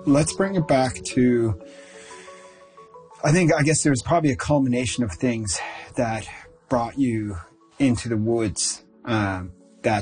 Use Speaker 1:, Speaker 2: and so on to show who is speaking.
Speaker 1: let's bring it back to, I guess there's probably a culmination of things that brought you into the woods.